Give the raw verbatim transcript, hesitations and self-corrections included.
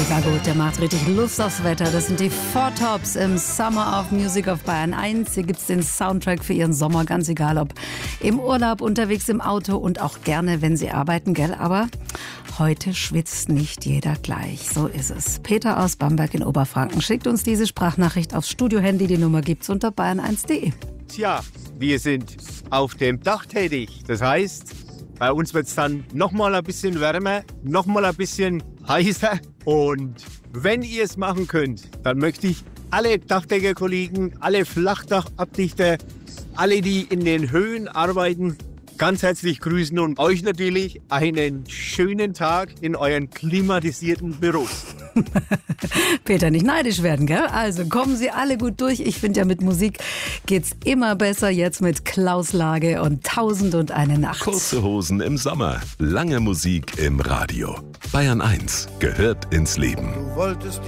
Mega gut, der macht richtig Lust aufs Wetter. Das sind die Four Tops im Summer of Music auf Bayern eins. Hier gibt's den Soundtrack für Ihren Sommer, ganz egal ob im Urlaub, unterwegs im Auto und auch gerne, wenn Sie arbeiten, gell? Aber heute schwitzt nicht jeder gleich. So ist es. Peter aus Bamberg in Oberfranken schickt uns diese Sprachnachricht aufs Studiohandy. Die Nummer gibt's unter bayern eins punkt de. Tja, wir sind auf dem Dach tätig. Das heißt, bei uns wird es dann nochmal ein bisschen wärmer, nochmal ein bisschen heißer. Und wenn ihr es machen könnt, dann möchte ich alle Dachdeckerkollegen, alle Flachdachabdichter, alle, die in den Höhen arbeiten, ganz herzlich grüßen und euch natürlich einen schönen Tag in euren klimatisierten Büros. Peter, nicht neidisch werden, gell? Also kommen Sie alle gut durch. Ich finde ja, mit Musik geht's immer besser. Jetzt mit Klaus Lage und Tausend und eine Nacht. Kurze Hosen im Sommer, lange Musik im Radio. Bayern eins gehört ins Leben. Du wolltest